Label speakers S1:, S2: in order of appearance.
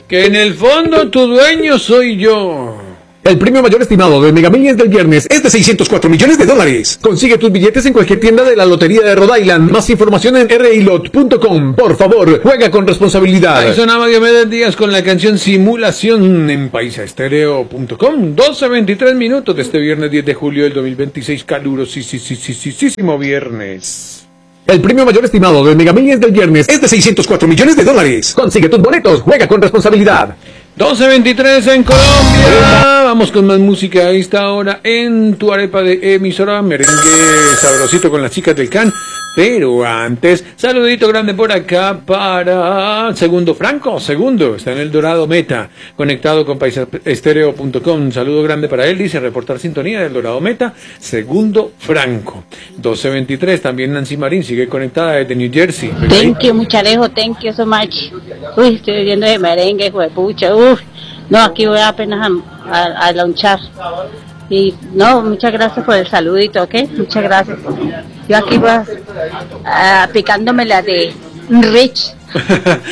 S1: que en el fondo tu dueño soy yo.
S2: El premio mayor estimado de Mega Millions del viernes es de $604 millones. Consigue tus billetes en cualquier tienda de la Lotería de Rhode Island. Más información en rilot.com. Por favor, juega con responsabilidad.
S1: Ahí sonaba Diomedes Díaz con la canción Simulación en paisaestereo.com. 12:23 minutos de este viernes 10 de julio del 2026. Calurosísimo viernes.
S2: El premio mayor estimado de Mega Millions del viernes es de $604 millones. Consigue tus boletos, juega con responsabilidad.
S1: 12:23 en Colombia. Vamos con más música a esta hora en tu arepa de emisora. Merengue sabrosito con las chicas del Can. Pero antes, saludito grande por acá para Segundo Franco. Segundo, está en el Dorado Meta, conectado con paisaestereo.com. Un saludo grande para él, dice reportar sintonía del Dorado Meta. Segundo Franco. 12:23, también Nancy Marín sigue conectada desde New Jersey.
S3: Thank you, Mucharejo, thank you so much. Uy, estoy oyendo de merengue, juepucha. No, aquí voy apenas a lonchar. Y no, muchas gracias por el saludito, ¿ok? Muchas gracias. Yo aquí voy picándome la de Rich.